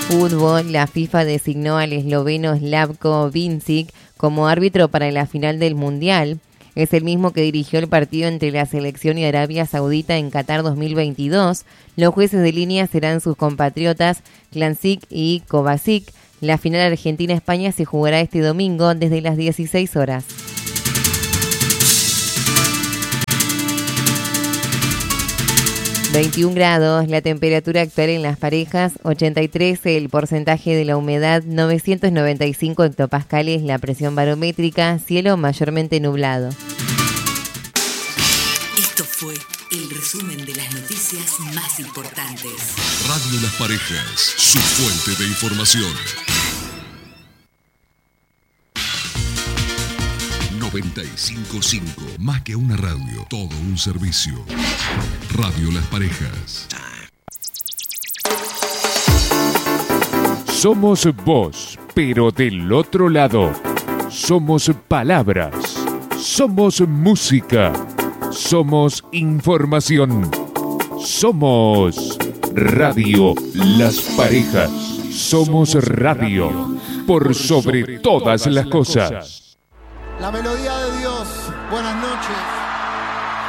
Fútbol, la FIFA designó al esloveno Slavko Vincic como árbitro para la final del Mundial. Es el mismo que dirigió el partido entre la selección y Arabia Saudita en Qatar 2022. Los jueces de línea serán sus compatriotas Klancic y Kovacic. La final Argentina-España se jugará este domingo desde las 16 horas. ...21 grados, la temperatura actual en Las Parejas, 83 el porcentaje de la humedad, 995 hectopascales la presión barométrica, cielo mayormente nublado. Esto fue el resumen de las noticias más importantes. Radio Las Parejas, su fuente de información. 95.5, más que una radio, todo un servicio. Radio Las Parejas. Somos vos, pero del otro lado. Somos palabras. Somos música. Somos información. Somos Radio Las Parejas. Somos radio. Por sobre todas las cosas. La melodía de Dios. Buenas noches.